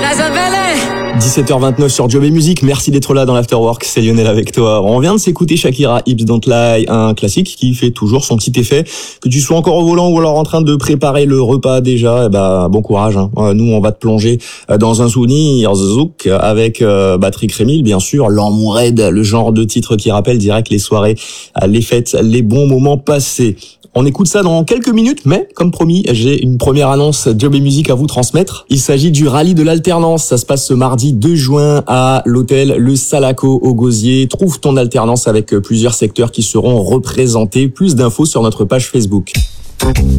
17h29 sur Job et Musique, merci d'être là dans l'Afterwork, c'est Lionel avec toi. On vient de s'écouter Shakira, Hips Don't Lie, un classique qui fait toujours son petit effet. Que tu sois encore au volant ou alors en train de préparer le repas déjà, bon courage. Nous, on va te plonger dans un souvenir zouk avec Patrick Rémil, bien sûr, L'Amourède, le genre de titre qui rappelle direct les soirées, les fêtes, les bons moments passés. On écoute ça dans quelques minutes, mais comme promis, j'ai une première annonce Job et Musique à vous transmettre. Il s'agit du rallye de l'alternance. Ça se passe ce mardi 2 juin à l'hôtel Le Salaco au Gosier. Trouve ton alternance avec plusieurs secteurs qui seront représentés. Plus d'infos sur notre page Facebook.